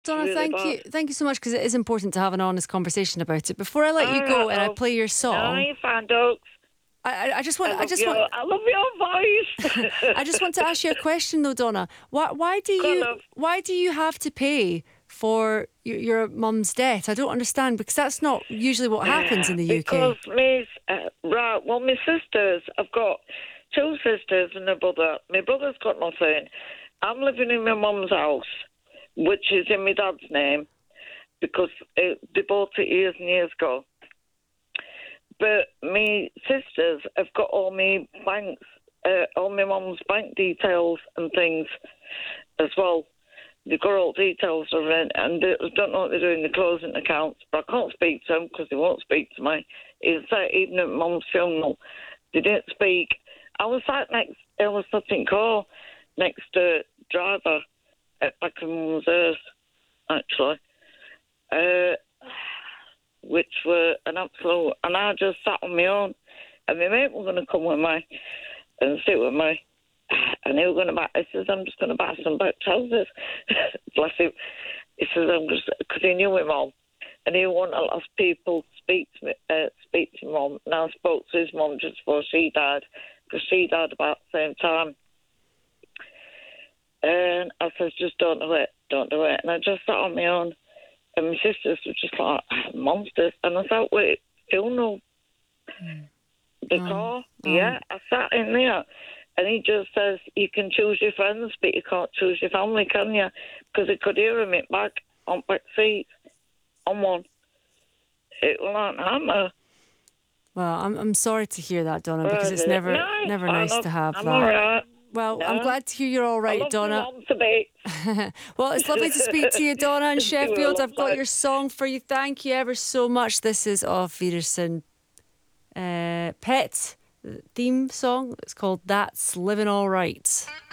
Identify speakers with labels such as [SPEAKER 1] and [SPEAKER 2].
[SPEAKER 1] It's
[SPEAKER 2] Donna,
[SPEAKER 1] really bad.
[SPEAKER 2] thank you so much, because it is important to have an honest conversation about it. Before I let you
[SPEAKER 1] All right,
[SPEAKER 2] go and I
[SPEAKER 1] love.
[SPEAKER 2] play your
[SPEAKER 1] No,
[SPEAKER 2] song,
[SPEAKER 1] you're fine, dogs.
[SPEAKER 2] I just want,
[SPEAKER 1] I love your voice.
[SPEAKER 2] I just want to ask you a question though, Donna.
[SPEAKER 1] Go on, love.
[SPEAKER 2] Why do you have to pay for your mum's debt? I don't understand, because that's not usually what happens in the
[SPEAKER 1] Because
[SPEAKER 2] UK.
[SPEAKER 1] my sisters, I've got two sisters and a brother. My brother's got nothing. I'm living in my mum's house, which is in my dad's name, because they bought it years and years ago. But my sisters have got all my banks, all my mum's bank details and things as well. They've got all details of it, and they don't know what they're doing, the closing accounts. But I can't speak to them because they won't speak to me. It's like even at mum's funeral, they didn't speak. I was sitting car next to driver at back of mum's earth, actually. Which were an absolute, and I just sat on my own, and my mate was going to come with me and sit with me, and he was going to buy. He says, "I'm just going to buy some black trousers." Bless him. He says, "I'm just," because he knew my mum, and he wanted a lot of people to speak to mum. And I spoke to his mum just before she died, because she died about the same time. And I says, "Just don't do it, don't do it." And I just sat on my own. And my sisters were just like, monsters. And I thought, wait, funeral? The car? Yeah, I sat in there. And he just says, you can choose your friends, but you can't choose your family, can you? Because he could hear him on back seat, on one. It was like a hammer.
[SPEAKER 2] Well, I'm sorry to hear that, Donna, because it's never nice to have
[SPEAKER 1] I'm
[SPEAKER 2] that.
[SPEAKER 1] all right.
[SPEAKER 2] Well,
[SPEAKER 1] No.
[SPEAKER 2] I'm glad to hear you're all right,
[SPEAKER 1] I love
[SPEAKER 2] Donna.
[SPEAKER 1] my mum to be.
[SPEAKER 2] Well, it's lovely to speak to you, Donna, in
[SPEAKER 1] You were
[SPEAKER 2] Sheffield. I've got
[SPEAKER 1] lovely.
[SPEAKER 2] your song for you. Thank you ever so much. This is Off Veerson Pet theme song. It's called That's Living All Right.